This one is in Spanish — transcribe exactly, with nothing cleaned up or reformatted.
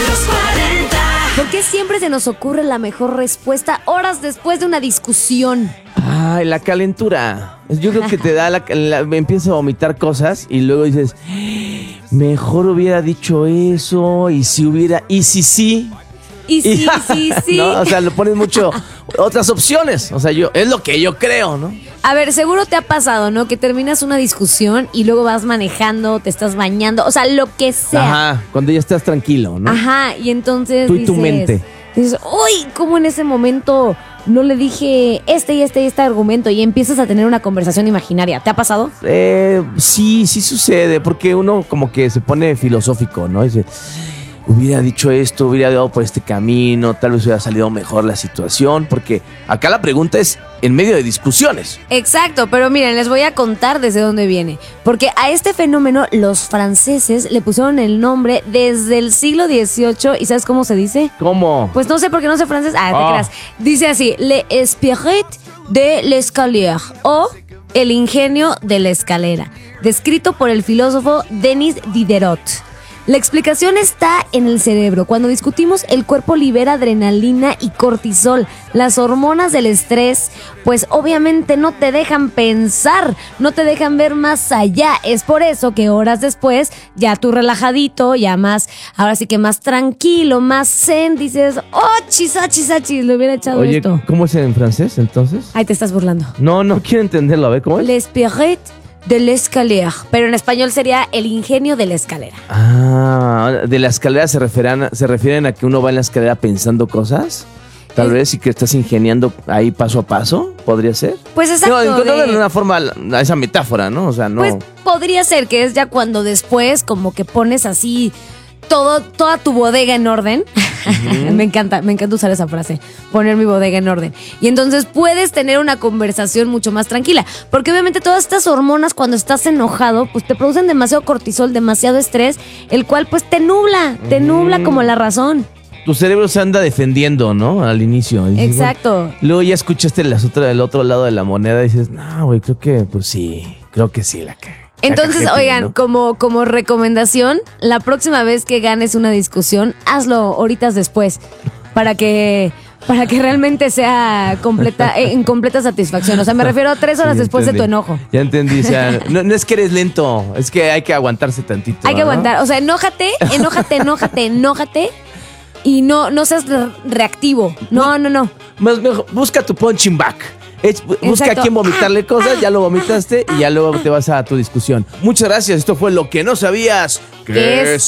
los cuarenta. ¿Por qué siempre se nos ocurre la mejor respuesta horas después de una discusión? Ay, la calentura. Yo creo que te da la, la empiezas a vomitar cosas y luego dices, mejor hubiera dicho eso, y si hubiera, y si sí. Y sí, sí, sí. ¿No? O sea, lo pones mucho otras opciones. O sea, yo es lo que yo creo, ¿no? A ver, seguro te ha pasado, ¿no? Que terminas una discusión y luego vas manejando, te estás bañando, o sea, lo que sea. Ajá, cuando ya estás tranquilo, ¿no? Ajá, y entonces Tú y dices, tu mente. dices, uy, ¿cómo en ese momento no le dije este y este y este argumento? Y empiezas a tener una conversación imaginaria. ¿Te ha pasado? Eh, sí, sí sucede, porque uno como que se pone filosófico, ¿no? Dice, hubiera dicho esto, hubiera dado por este camino, tal vez hubiera salido mejor la situación, porque acá la pregunta es en medio de discusiones. Exacto, pero miren, les voy a contar desde dónde viene. Porque a este fenómeno los franceses le pusieron el nombre desde el siglo dieciocho. ¿Y sabes cómo se dice? ¿Cómo? Pues no sé por qué no sé francés. Ah, te Ah. creas. Dice así, le esprit de l'escalier, o el ingenio de la escalera, descrito por el filósofo Denis Diderot. La explicación está en el cerebro. Cuando discutimos, el cuerpo libera adrenalina y cortisol, las hormonas del estrés, pues obviamente no te dejan pensar, no te dejan ver más allá. Es por eso que horas después, ya tú relajadito, ya más, ahora sí que más tranquilo, más zen, dices, oh, chisachis, achis, le hubiera echado Oye, esto. ¿cómo es en francés entonces? Ahí te estás burlando. No, no quiero entenderlo, a ver, ¿cómo es? L'esprit de l'escalier, pero en español sería el ingenio de la escalera. Ah, de la escalera se refieren, se refieren a que uno va en la escalera pensando cosas, tal Es- vez, y que estás ingeniando ahí paso a paso, ¿podría ser? Pues exacto. No, encontrarle de- una forma a esa metáfora, ¿no? O sea, no. Pues podría ser que es ya cuando después como que pones así todo, toda tu bodega en orden. me encanta, me encanta usar esa frase, poner mi bodega en orden. Y entonces puedes tener una conversación mucho más tranquila, porque obviamente todas estas hormonas cuando estás enojado, pues te producen demasiado cortisol, demasiado estrés, el cual pues te nubla, te nubla como la razón. Tu cerebro se anda defendiendo, ¿no? Al inicio. Y dices, Exacto. bueno, luego ya escuchaste las otra, del otro lado de la moneda y dices, no, güey, creo que, pues sí, creo que sí la cagué. Entonces, La cajete, oigan, ¿no? como, como recomendación, la próxima vez que ganes una discusión, hazlo horitas después, para que, para que realmente sea completa, eh, en completa satisfacción. O sea, me refiero a tres horas Sí, después entendí. de tu enojo. Ya entendí, o sea, no, no es que eres lento, es que hay que aguantarse tantito. Hay que ¿no? aguantar. O sea, enójate, enójate, enójate, enójate. Y no, no seas re- reactivo. No, no, no. Más mejor, busca tu punching back. Es- busca Exacto. a quién vomitarle cosas, ya lo vomitaste y ya luego te vas a tu discusión. Muchas gracias, esto fue Lo que no sabías Que